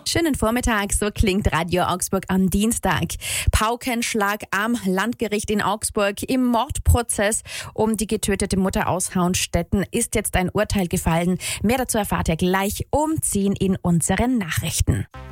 Schönen Vormittag, so klingt Radio Augsburg am Dienstag. Paukenschlag am Landgericht in Augsburg. Im Mordprozess um die getötete Mutter aus Hauenstetten ist jetzt ein Urteil gefallen. Mehr dazu erfahrt ihr gleich um 10 in unseren Nachrichten.